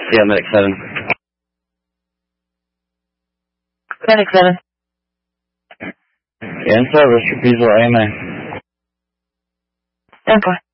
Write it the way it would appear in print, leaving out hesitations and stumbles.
Yeah, Medic 7. Medic 7. Yeah, in service, repeat AMA. 10-4.